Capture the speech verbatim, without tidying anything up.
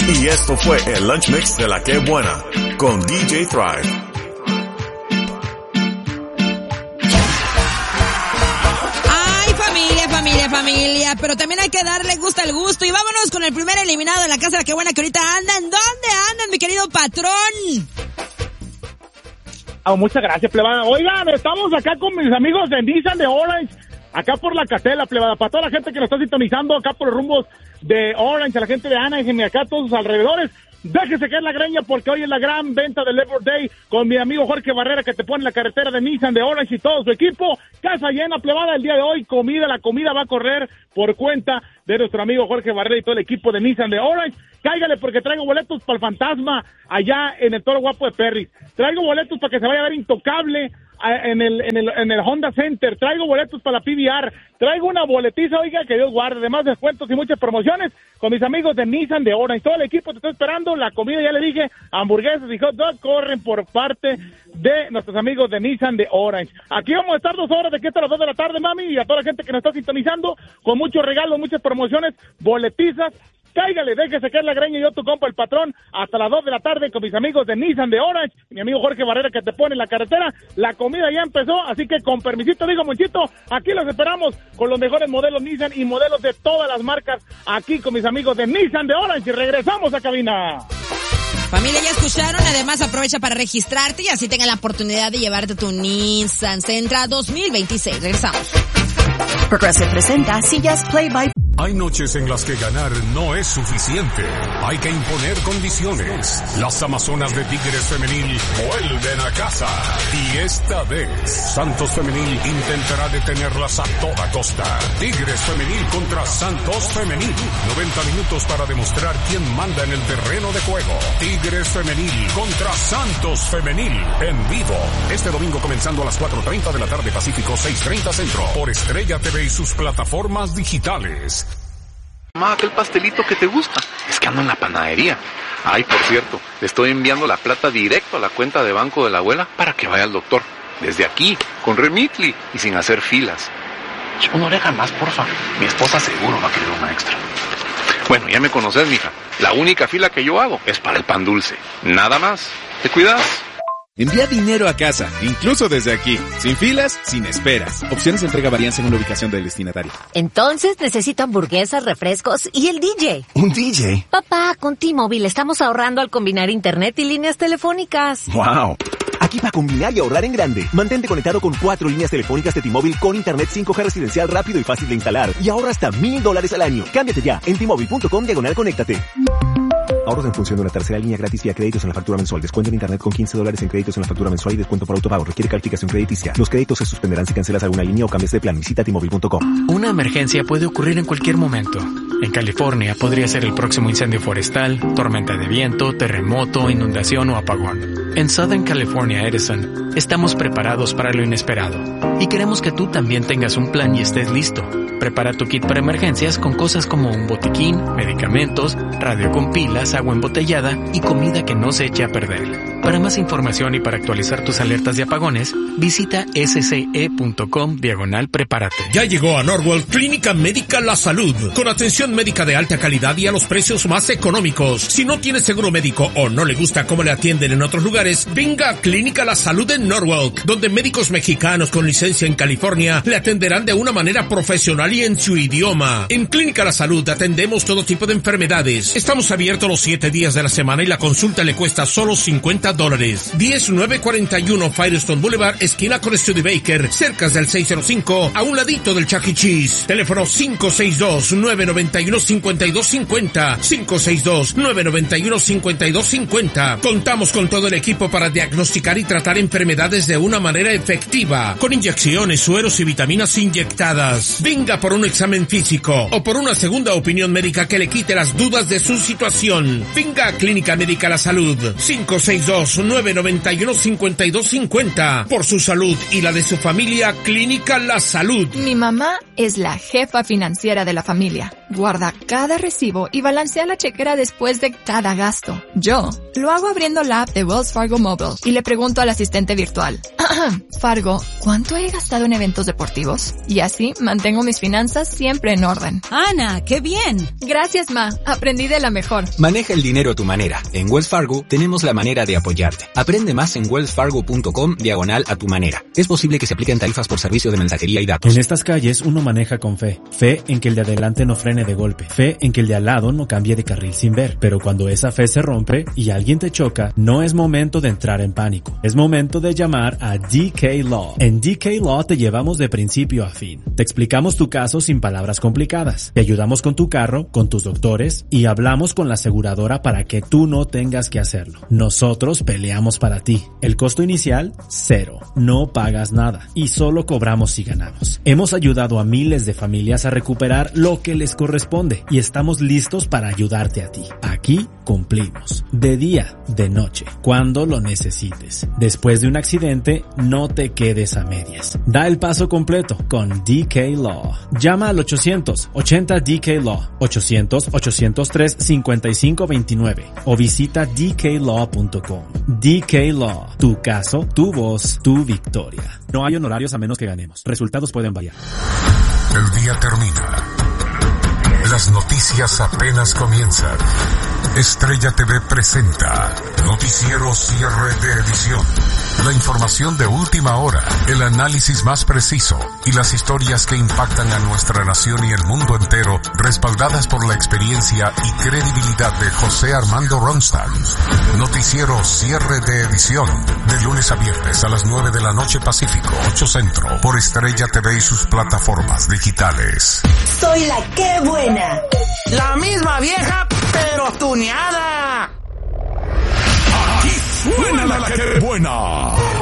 Y esto fue el Lunch Mix de La Que Buena con D J Thrive. Familia, familia, pero también hay que darle gusto al gusto. Y vámonos con el primer eliminado de la casa de La Que Buena, que ahorita andan. ¿Dónde andan, mi querido patrón? Oh, muchas gracias, plebada. Oigan, estamos acá con mis amigos de Nissan de Orange, acá por la Castela, plebada. Para toda la gente que nos está sintonizando acá por los rumbos de Orange, a la gente de Anaheim y acá todos sus alrededores. Déjese caer la greña porque hoy es la gran venta del Labor Day con mi amigo Jorge Barrera, que te pone la carretera de Nissan de Orange y todo su equipo. Casa llena, plebada, el día de hoy. Comida, la comida va a correr por cuenta de nuestro amigo Jorge Barrera y todo el equipo de Nissan de Orange. Cáigale porque traigo boletos para el Fantasma allá en el Toro Guapo de Perry. Traigo boletos para que se vaya a ver Intocable en el, en el, en el Honda Center. Traigo boletos para la P V R. Traigo una boletiza, oiga, que Dios guarde. Además, descuentos y muchas promociones con mis amigos de Nissan de Orange. Todo el equipo te está esperando. La comida, ya le dije, hamburguesas y hot dogs corren por parte de nuestros amigos de Nissan de Orange. Aquí vamos a estar dos horas de aquí hasta las dos de la tarde, mami, y a toda la gente que nos está sintonizando con muchos regalos, muchas promociones, boletizas. Cáigale, déjese caer la greña y yo tu compa el patrón hasta las dos de la tarde con mis amigos de Nissan de Orange, mi amigo Jorge Barrera que te pone en la carretera. La comida ya empezó, así que con permisito, digo, Monchito, aquí los esperamos con los mejores modelos Nissan y modelos de todas las marcas aquí con mis amigos de Nissan de Orange y regresamos a cabina. Familia, ya escucharon, además aprovecha para registrarte y así tengan la oportunidad de llevarte tu Nissan Sentra dos mil veintiséis. Regresamos. Progressive presenta sillas Play by... Hay noches en las que ganar no es suficiente. Hay que imponer condiciones. Las Amazonas de Tigres Femenil vuelven a casa. Y esta vez, Santos Femenil intentará detenerlas a toda costa. Tigres Femenil contra Santos Femenil. noventa minutos para demostrar quién manda en el terreno de juego. Tigres Femenil contra Santos Femenil. En vivo. Este domingo comenzando a las cuatro treinta de la tarde Pacífico, seis treinta Centro. Por Estrella T V y sus plataformas digitales. Mamá, aquel pastelito que te gusta. Es que ando en la panadería. Ay, por cierto, le estoy enviando la plata directo a la cuenta de banco de la abuela para que vaya al doctor. Desde aquí, con Remitly y sin hacer filas. Una oreja más, porfa. Mi esposa seguro va a querer una extra. Bueno, ya me conoces, mija. La única fila que yo hago es para el pan dulce. Nada más. ¿Te cuidas? Envía dinero a casa, incluso desde aquí, sin filas, sin esperas. Opciones de entrega varían según la ubicación del destinatario. Entonces necesito hamburguesas, refrescos y el D J. ¿Un D J? Papá, con T-Mobile estamos ahorrando al combinar internet y líneas telefónicas. ¡Wow! Aquí para combinar y ahorrar en grande. Mantente conectado con cuatro líneas telefónicas de T-Mobile con internet cinco G residencial rápido y fácil de instalar. Y ahorra hasta mil dólares al año. Cámbiate ya en T-Mobile punto com diagonal conéctate. Ahorros en función de una tercera línea gratis vía créditos en la factura mensual. Descuento en internet con quince dólares en créditos en la factura mensual y descuento por autopago. Requiere calificación crediticia. Los créditos se suspenderán si cancelas alguna línea o cambias de plan. Visita T Mobile punto com. Una emergencia puede ocurrir en cualquier momento. En California podría ser el próximo incendio forestal, tormenta de viento, terremoto, inundación o apagón. En Southern California Edison estamos preparados para lo inesperado y queremos que tú también tengas un plan y estés listo. Prepara tu kit para emergencias con cosas como un botiquín, medicamentos, radio con pilas, agua embotellada y comida que no se eche a perder. Para más información y para actualizar tus alertas de apagones, visita sce.com diagonal prepárate. Ya llegó a Norwell Clínica Médica La Salud, con atención médica de alta calidad y a los precios más económicos. Si no tiene seguro médico o no le gusta cómo le atienden en otros lugares, venga a Clínica La Salud en Norwalk, donde médicos mexicanos con licencia en California le atenderán de una manera profesional y en su idioma. En Clínica La Salud atendemos todo tipo de enfermedades. Estamos abiertos los siete días de la semana y la consulta le cuesta solo cincuenta dólares. diez mil novecientos cuarenta y uno Firestone Boulevard, esquina con Studebaker, cerca del seiscientos cinco, a un ladito del Chuck E. Cheese. Teléfono cinco seis dos, nueve nueve uno, cinco dos cinco cero, cinco seis dos, nueve nueve uno, cinco dos cinco cero. Contamos con todo el equipo para diagnosticar y tratar enfermedades de una manera efectiva, con inyecciones, sueros y vitaminas inyectadas. Venga por un examen físico o por una segunda opinión médica que le quite las dudas de su situación. Venga a Clínica Médica La Salud, cinco seis dos, nueve nueve uno, cinco dos cinco cero. Por su salud y la de su familia, Clínica La Salud. Mi mamá es la jefa financiera de la familia. Guarda cada recibo y balancea la chequera después de cada gasto. Yo lo hago abriendo la app de Wells Fargo Mobile y le pregunto al asistente virtual, Fargo, ¿cuánto he gastado en eventos deportivos? Y así mantengo mis finanzas siempre en orden. Ana, ¡qué bien! Gracias, Ma. Aprendí de la mejor. Maneja el dinero a tu manera. En Wells Fargo tenemos la manera de apoyarte. Aprende más en wellsfargo.com diagonal a tu manera. Es posible que se apliquen tarifas por servicio de mensajería y datos. En estas calles uno maneja con fe. Fe en que el de adelante no frene de golpe. Fe en que el de al lado no cambie de carril sin ver. Pero cuando esa fe se rompe y alguien te choca, no es momento de entrar en pánico. Es momento de llamar a D K Law. En D K Law te llevamos de principio a fin. Te explicamos tu caso sin palabras complicadas. Te ayudamos con tu carro, con tus doctores y hablamos con la aseguradora para que tú no tengas que hacerlo. Nosotros peleamos para ti. El costo inicial, cero. No pagas nada y solo cobramos si ganamos. Hemos ayudado a miles de familias a recuperar lo que les corresponde y estamos listos para ayudarte a ti. Aquí cumplimos. De día, de noche, cuando lo necesites. Después de un accidente, no te quedes a medias. Da el paso completo con D K Law. Llama al ochocientos ochenta D K Law, ochocientos ochocientos tres cincuenta y cinco veintinueve o visita d k law punto com. D K Law. Tu caso, tu voz, tu victoria. No hay honorarios a menos que ganemos. Resultados pueden variar. El día termina. Las noticias apenas comienzan. Estrella T V presenta Noticiero Cierre de Edición. La información de última hora, el análisis más preciso y las historias que impactan a nuestra nación y el mundo entero, respaldadas por la experiencia y credibilidad de José Armando Ronstadt. Noticiero Cierre de Edición, de lunes a viernes a las nueve de la noche Pacífico, ocho Centro, por Estrella T V y sus plataformas digitales. Soy la que buena. La misma vieja, pero tuneada. Aquí suena la que buena.